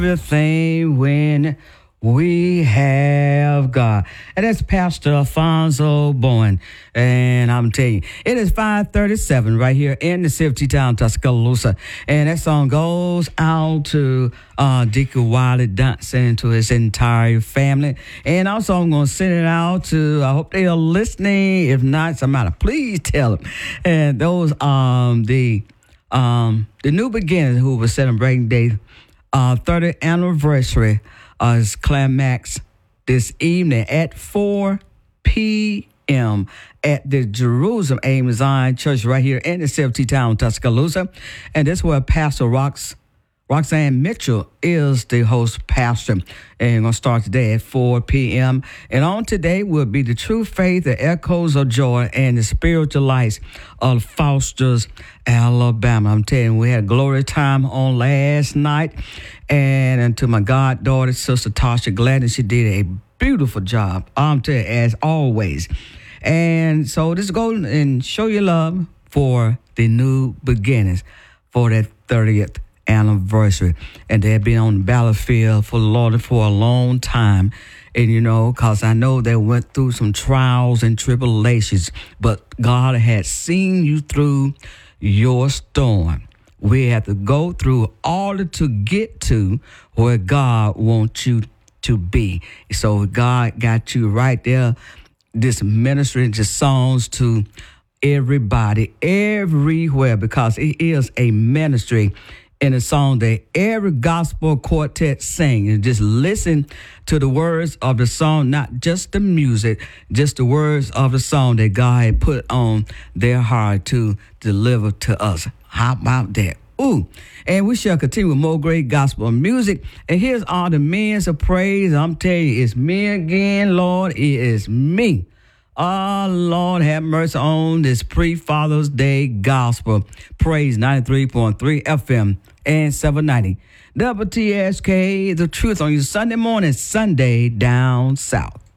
everything when we have God. And that's Pastor Alfonso Bowen. And I'm telling you, it is 5:37 right here in the city town, Tuscaloosa. And that song goes out to Deacon Wiley Dunson, to his entire family. And also I'm going to send it out to, I hope they are listening. If not, somebody, please tell them. And those, the New Beginners, who was celebrating their 30th anniversary, is climax this evening at 4 p.m. at the Jerusalem Amen Zion Church right here in the city town, Tuscaloosa. And that's where Pastor Roxanne Mitchell is the host pastor. And we're going to start today at 4 p.m. And on today will be the true faith, the echoes of joy, and the spiritual lights of Foster's, Alabama. I'm telling you, we had a glory time on last night. And to my goddaughter, Sister Tasha Gladden, she did a beautiful job. I'm telling you, as always. And so just go and show your love for the New Beginnings for that 30th anniversary. And they've been on the battlefield for the Lord for a long time. And, you know, because I know they went through some trials and tribulations, but God had seen you through your storm. We have to go through all to get to where God wants you to be. So God got you right there, this ministry, just songs to everybody, everywhere, because it is a ministry in a song that every gospel quartet sing. And just listen to the words of the song, not just the music, just the words of the song that God had put on their heart to deliver to us. How about that? Ooh. And we shall continue with more great gospel music. And here's all the men's of praise. I'm telling you, it's me again, Lord. It is me. Oh, Lord, have mercy on this pre-Father's Day gospel. Praise 93.3 FM and 790. WTSK, the truth on your Sunday morning, Sunday down south.